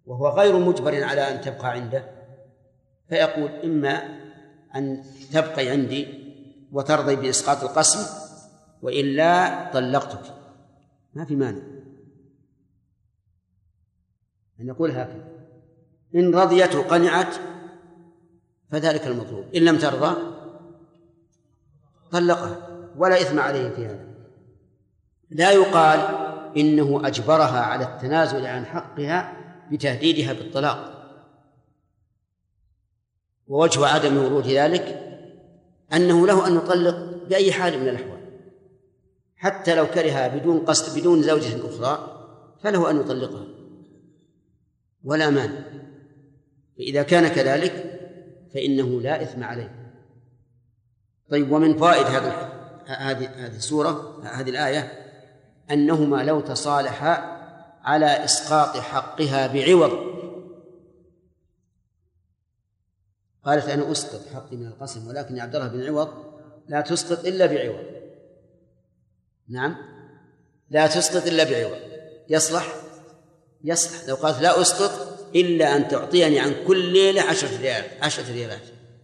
وهو غير مجبر على أن تبقى عنده، فيقول إما أن تبقي عندي وترضي بإسقاط القسم وإلا طلقتك، ما في مانع أن يقول هكذا. إن رضيت وقنعت فذلك المطلوب، إن لم ترضى طلقها ولا إثم عليه في هذا. لا يقال إنه أجبرها على التنازل عن حقها بتهديدها بالطلاق. ووجه عدم ورود ذلك أنه له أن يطلق بأي حال من الأحوال، حتى لو كرهها بدون قصد بدون زوجة أخرى فله أن يطلقها ولا مانع. فإذا كان كذلك فإنه لا إثم عليه. طيب، ومن فوائد هذه السورة هذه الآية أنهما لو تصالحا على إسقاط حقها بعوض، قالت أنا أسقط حقي من القسم ولكن يا عبد الله بن عوض لا تسقط إلا بعوض. نعم، لا تسقط إلا بعوض. يصلح لو قالت لا أسقط إلا أن تعطيني عن كل ليلة 10 ريالات،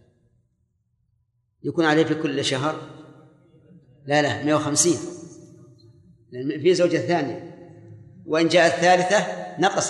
يكون عليه في كل شهر لا 150، لأن في زوجة ثانية، وإن جاءت الثالثة نقص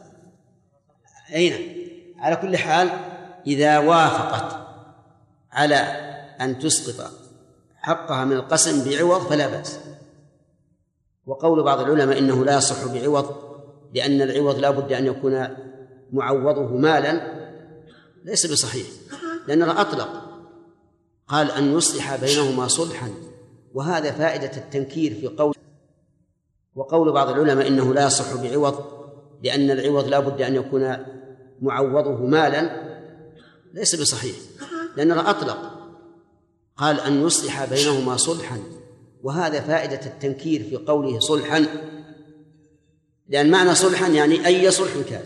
أين. على كل حال إذا وافقت على أن تسقط حقها من القسم بعوض فلا بأس. وقول بعض العلماء إنه لا يصح بعوض لأن العوض لا بد أن يكون معوضه مالا ليس بصحيح، لأنه أطلق قال أن يصلح بينهما صلحا، وهذا فائدة التنكير في قول. وقول بعض العلماء إنه لا يصح بعوض لأن العوض لا بد أن يكون معوضه مالا ليس بصحيح، لأنه أطلق قال أن يصلح بينهما صلحا، وهذا فائدة التنكير في قوله صلحا، لأن معنى صلحا يعني أي صلح كان،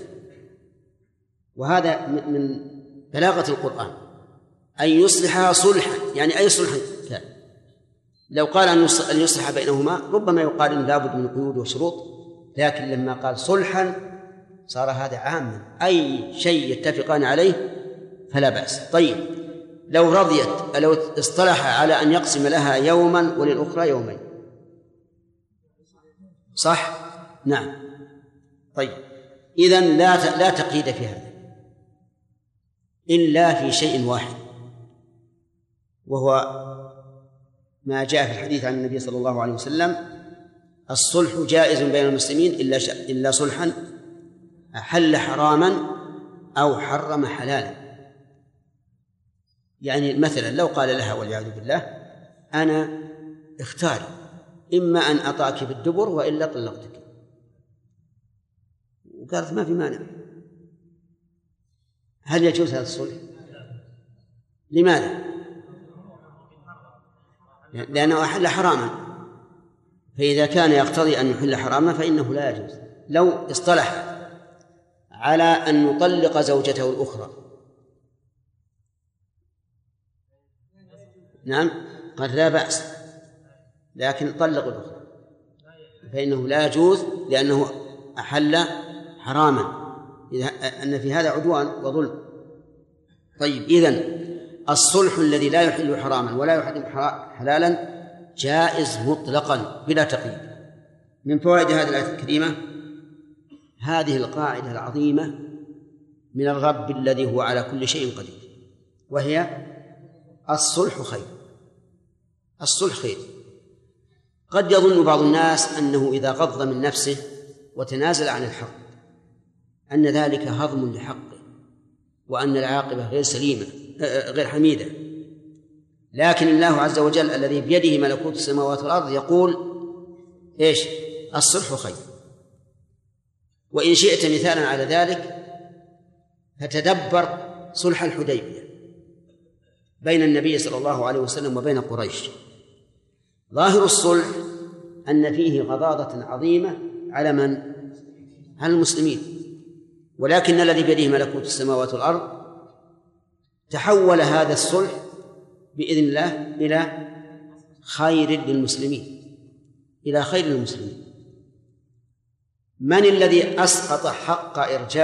وهذا من بلاغة القرآن أن يصلح صلحا يعني أي صلح كان. لو قال أن يصلح بينهما ربما يقال إن لابد من قيود وشروط، لكن لما قال صلحا صار هذا عاما، أي شيء يتفقان عليه فلا بأس. طيب، لو اصطلح على أن يقسم لها يوما وللأخرى يومين، صح؟ نعم. طيب، إذن لا تقييد في هذا إلا في شيء واحد، وهو ما جاء في الحديث عن النبي صلى الله عليه وسلم: الصلح جائز بين المسلمين إلا صلحا أحل حراما أو حرم حلالا. يعني مثلا لو قال لها والعياذ بالله أنا اختاري، إما أن أطأك بالدبر وإلا طلقتك، وقالت ما في مانع، هل يجوز هذا الصلح؟ لماذا؟ لأنه أحل حراما، فإذا كان يقتضي أن يحل حراما فإنه لا يجوز. لو اصطلح على أن يطلق زوجته الأخرى، نعم، قال لا بأس، لكن طلق الأخرى فإنه لا يجوز لأنه أحل حراما، أن في هذا عدوان وظلم. طيب، إذن الصلح الذي لا يحل حراما ولا يحرم حلالا جائز مطلقا بلا تقييد. من فوائد هذه الآية الكريمة هذه القاعدة العظيمة من الرب الذي هو على كل شيء قدير، وهي الصلح خير. الصلح خير. قد يظن بعض الناس أنه إذا غض من نفسه وتنازل عن الحق أن ذلك هضم لحقه وأن العاقبة غير سليمة غير حميدة، لكن الله عز وجل الذي بيده ملكوت السماوات والأرض يقول إيش؟ الصلح خير. وإن شئت مثالا على ذلك فتدبر صلح الحديبية بين النبي صلى الله عليه وسلم وبين قريش. ظاهر الصلح أن فيه غضاضة عظيمة على من؟ على المسلمين، ولكن الذي بيده ملكوت السماوات والأرض تحول هذا الصلح بإذن الله إلى خير للمسلمين، إلى خير للمسلمين. من الذي أسقط حق إرجاع